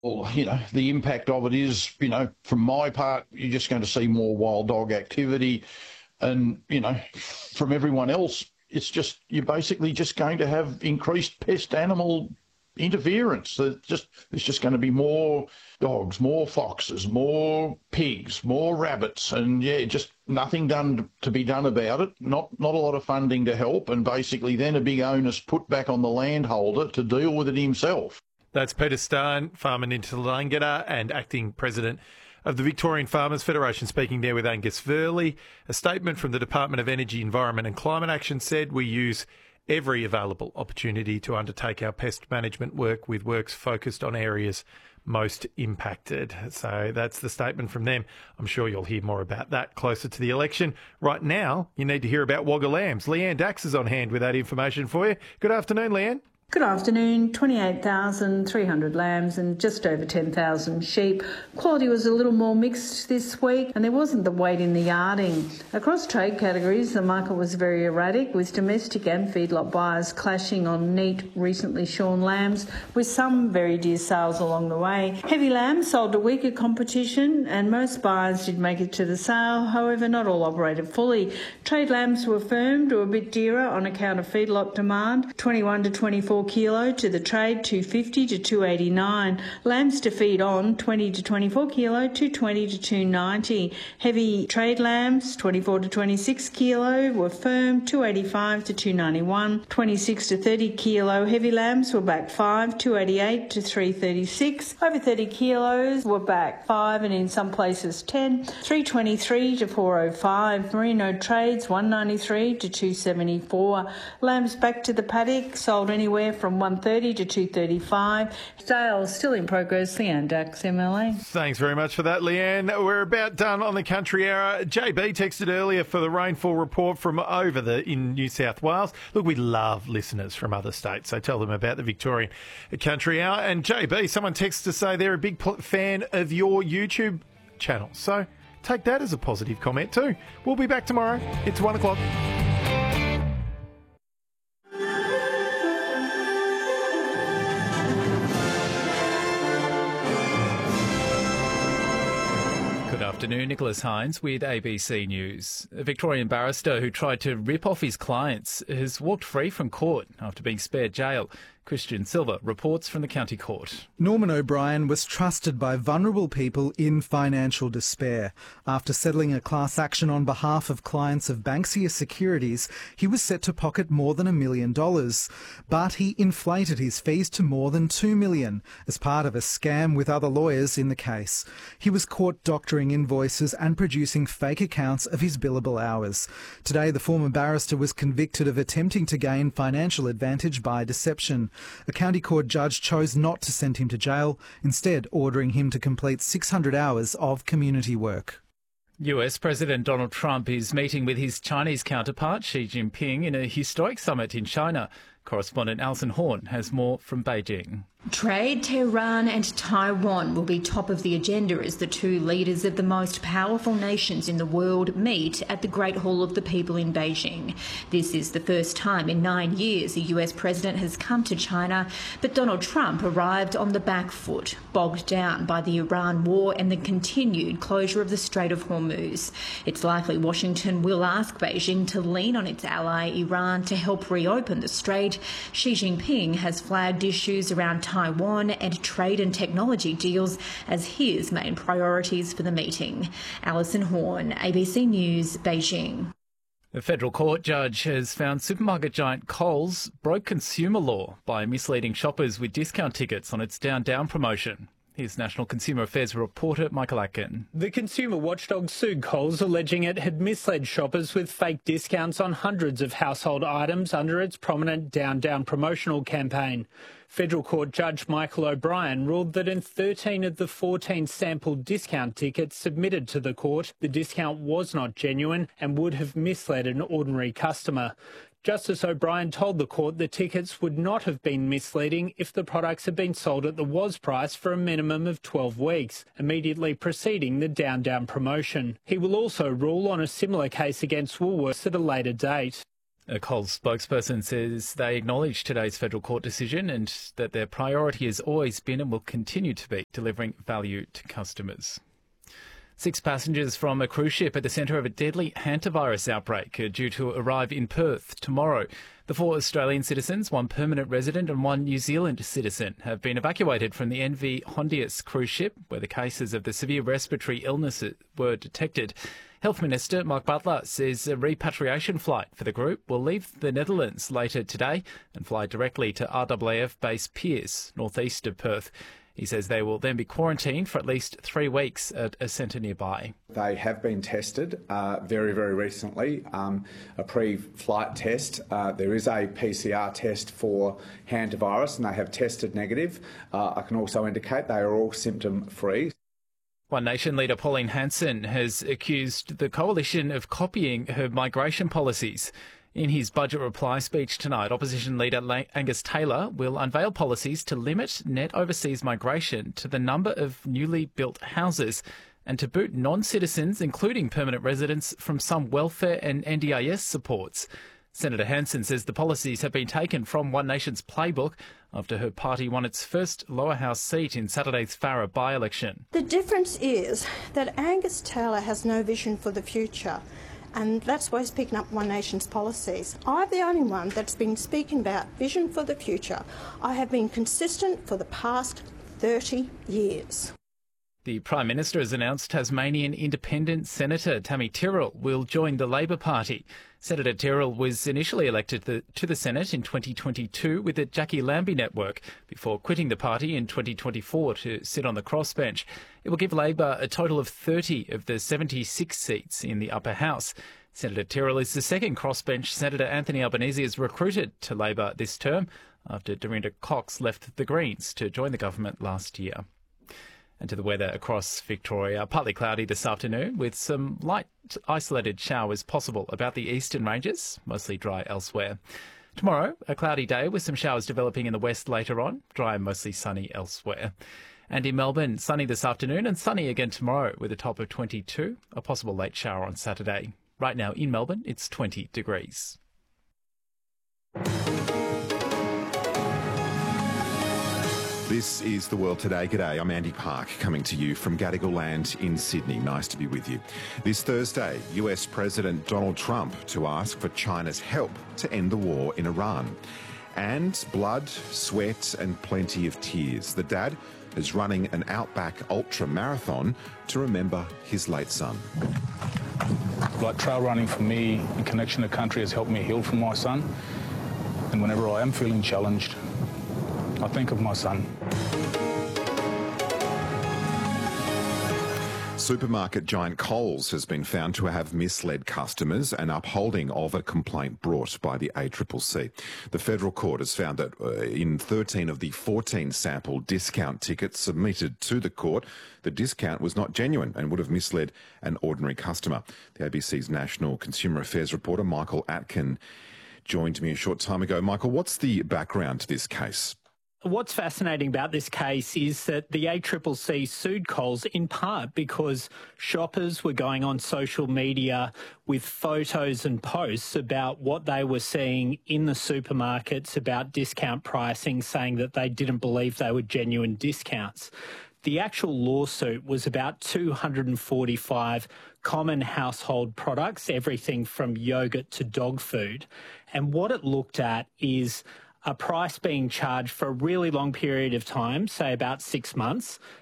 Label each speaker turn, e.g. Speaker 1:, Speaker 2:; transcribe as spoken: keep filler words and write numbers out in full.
Speaker 1: Well, you know, the impact of it is, you know, from my part, you're just going to see more wild dog activity. And, you know, from everyone else, it's just, you're basically just going to have increased pest animal interference. There's just, there's just going to be more dogs, more foxes, more pigs, more rabbits, and yeah, just nothing done to be done about it. Not not a lot of funding to help, and basically then a big onus put back on the landholder to deal with it himself.
Speaker 2: That's Peter Stone, Farmer Ninta Langara and Acting President of the Victorian Farmers Federation, speaking there with Angus Verley. A statement from the Department of Energy, Environment and Climate Action said we use every available opportunity to undertake our pest management work with works focused on areas most impacted. So that's the statement from them. I'm sure you'll hear more about that closer to the election. Right now, you need to hear about Wagga lambs. Leanne Dax is on hand with that information for you. Good afternoon, Leanne.
Speaker 3: Good afternoon. twenty-eight thousand three hundred lambs and just over ten thousand sheep. Quality was a little more mixed this week and there wasn't the weight in the yarding. Across trade categories, the market was very erratic, with domestic and feedlot buyers clashing on neat, recently shorn lambs, with some very dear sales along the way. Heavy lambs sold to weaker competition and most buyers did make it to the sale, however not all operated fully. Trade lambs were firm to a bit dearer on account of feedlot demand, twenty-one to twenty-four kilo to the trade, two fifty to two eighty-nine. Lambs to feed on, twenty to twenty-four kilo, two twenty to two ninety. Heavy trade lambs, twenty-four to twenty-six kilo, were firm, two eighty-five to two ninety-one. twenty-six to thirty kilo heavy lambs were back five, two eighty-eight to three thirty-six. Over thirty kilos were back five and in some places ten. three twenty-three to four oh five. Merino trades, one ninety-three to two seventy-four. Lambs back to the paddock sold anywhere from one thirty to two thirty-five. Sales still in progress. Leanne Dax, M L A.
Speaker 2: Thanks very much for that, Leanne. We're about done on the Country Hour. J B texted earlier for the rainfall report from over the in New South Wales. Look, we love listeners from other states, so tell them about the Victorian Country Hour. And J B, someone texted to say they're a big pl- fan of your YouTube channel. So take that as a positive comment too. We'll be back tomorrow. It's one o'clock.
Speaker 4: Good afternoon, Nicholas Hines with A B C News. A Victorian barrister who tried to rip off his clients has walked free from court after being spared jail. Christian Silva reports from the County Court.
Speaker 5: Norman O'Brien was trusted by vulnerable people in financial despair. After settling a class action on behalf of clients of Banksia Securities, he was set to pocket more than a million dollars. But he inflated his fees to more than two million dollars as part of a scam with other lawyers in the case. He was caught doctoring invoices and producing fake accounts of his billable hours. Today, the former barrister was convicted of attempting to gain financial advantage by deception. A county court judge chose not to send him to jail, instead ordering him to complete six hundred hours of community work.
Speaker 4: U S President Donald Trump is meeting with his Chinese counterpart Xi Jinping in a historic summit in China. Correspondent Alison Horn has more from Beijing.
Speaker 6: Trade, Tehran and Taiwan will be top of the agenda as the two leaders of the most powerful nations in the world meet at the Great Hall of the People in Beijing. This is the first time in nine years a U S president has come to China, but Donald Trump arrived on the back foot, bogged down by the Iran war and the continued closure of the Strait of Hormuz. It's likely Washington will ask Beijing to lean on its ally Iran to help reopen the strait. Xi Jinping has flagged issues around Taiwan and trade and technology deals as his main priorities for the meeting. Alison Horn, A B C News, Beijing.
Speaker 4: A federal court judge has found supermarket giant Coles broke consumer law by misleading shoppers with discount tickets on its Down Down promotion. Here's National Consumer Affairs reporter Michael Atkin.
Speaker 7: The consumer watchdog sued Coles, alleging it had misled shoppers with fake discounts on hundreds of household items under its prominent Down Down promotional campaign. Federal Court Judge Michael O'Brien ruled that in thirteen of the fourteen sampled discount tickets submitted to the court, the discount was not genuine and would have misled an ordinary customer. Justice O'Brien told the court the tickets would not have been misleading if the products had been sold at the was price for a minimum of twelve weeks, immediately preceding the Down Down promotion. He will also rule on a similar case against Woolworths at a later date.
Speaker 4: A Coles spokesperson says they acknowledge today's federal court decision and that their priority has always been and will continue to be delivering value to customers. Six passengers from a cruise ship at the centre of a deadly hantavirus outbreak are due to arrive in Perth tomorrow. The four Australian citizens, one permanent resident and one New Zealand citizen, have been evacuated from the N V Hondius cruise ship, where the cases of the severe respiratory illness were detected. Health Minister Mark Butler says a repatriation flight for the group will leave the Netherlands later today and fly directly to R A A F base Pearce, northeast of Perth. He says they will then be quarantined for at least three weeks at a centre nearby.
Speaker 8: They have been tested uh, very, very recently, um, a pre-flight test. Uh, there is a P C R test for hantavirus and they have tested negative. Uh, I can also indicate they are all symptom-free.
Speaker 4: One Nation leader Pauline Hanson has accused the coalition of copying her migration policies. In his budget reply speech tonight, opposition leader Angus Taylor will unveil policies to limit net overseas migration to the number of newly built houses and to boot non-citizens, including permanent residents, from some welfare and N D I S supports. Senator Hanson says the policies have been taken from One Nation's playbook after her party won its first lower house seat in Saturday's Farrer by-election.
Speaker 9: The difference is that Angus Taylor has no vision for the future, and that's why he's picking up One Nation's policies. I'm the only one that's been speaking about vision for the future. I have been consistent for the past thirty years.
Speaker 4: The Prime Minister has announced Tasmanian Independent Senator Tammy Tyrrell will join the Labor Party. Senator Tyrrell was initially elected the, to the Senate in twenty twenty-two with the Jackie Lambie network before quitting the party in twenty twenty-four to sit on the crossbench. It will give Labor a total of thirty of the seventy-six seats in the upper house. Senator Tyrrell is the second crossbench Senator Anthony Albanese has recruited to Labor this term after Dorinda Cox left the Greens to join the government last year. And to the weather across Victoria, partly cloudy this afternoon with some light isolated showers possible about the eastern ranges, mostly dry elsewhere. Tomorrow, a cloudy day with some showers developing in the west later on, dry and mostly sunny elsewhere. And in Melbourne, sunny this afternoon and sunny again tomorrow with a top of twenty-two, a possible late shower on Saturday. Right now in Melbourne, it's twenty degrees.
Speaker 10: This is The World Today. G'day, I'm Andy Park, coming to you from Gadigal Land in Sydney. Nice to be with you. This Thursday, U S President Donald Trump to ask for China's help to end the war in Iran. And blood, sweat and plenty of tears. The dad is running an Outback Ultra Marathon to remember his late son.
Speaker 11: Like trail running for me in connection to country has helped me heal from my son. And whenever I am feeling challenged, I think of my son.
Speaker 10: Supermarket giant Coles has been found to have misled customers and upholding of a complaint brought by the A C C C. The federal court has found that uh, in thirteen of the fourteen sample discount tickets submitted to the court, the discount was not genuine and would have misled an ordinary customer. The A B C's National Consumer Affairs reporter Michael Atkin joined me a short time ago. Michael, what's the background to this case?
Speaker 7: What's fascinating about this case is that the A C C C sued Coles in part because shoppers were going on social media with photos and posts about what they were seeing in the supermarkets about discount pricing, saying that they didn't believe they were genuine discounts. The actual lawsuit was about two hundred forty-five common household products, everything from yogurt to dog food. And what it looked at is a price being charged for a really long period of time, say about six months,